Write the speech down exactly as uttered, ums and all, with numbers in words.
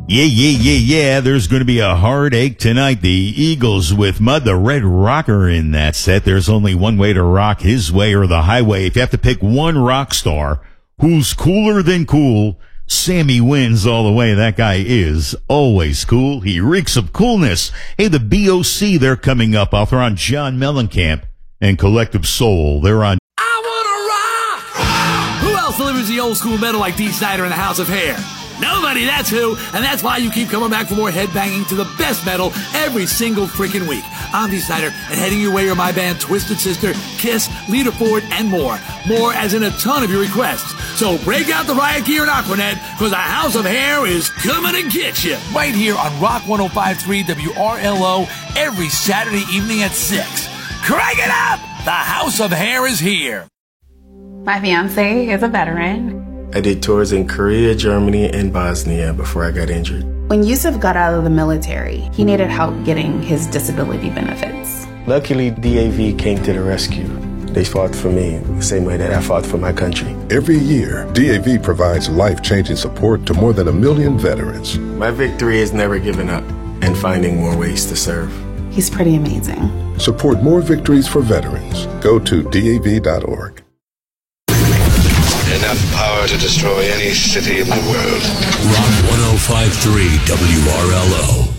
Yeah, yeah, yeah, yeah. There's going to be a heartache tonight. The Eagles with Mud, the Red Rocker in that set. There's only one way to rock, his way or the highway. If you have to pick one rock star who's cooler than cool, Sammy wins all the way. That guy is always cool. He reeks of coolness. Hey, the B O C, they're coming up. I'll throw on John Mellencamp and Collective Soul. They're on. I wanna rock! Who else delivers the old school metal like Dee Snider and the House of Hair? Nobody, that's who, and that's why you keep coming back for more headbanging to the best metal every single freaking week. I'm Dee Snider, and heading your way are my band Twisted Sister, Kiss, Lita Ford, and more. More as in a ton of your requests. So break out the riot gear and Aquanet, because the House of Hair is coming to get you. Right here on Rock one oh five point three W R L O every Saturday evening at six. Crank it up! The House of Hair is here. My fiance is a veteran. I did tours in Korea, Germany, and Bosnia before I got injured. When Yusuf got out of the military, he needed help getting his disability benefits. Luckily, D A V came to the rescue. They fought for me the same way that I fought for my country. Every year, D A V provides life-changing support to more than a million veterans. My victory is never giving up and finding more ways to serve. He's pretty amazing. Support more victories for veterans. Go to D A V dot org. Enough power to destroy any city in the world. Rock one oh five point three W R L O.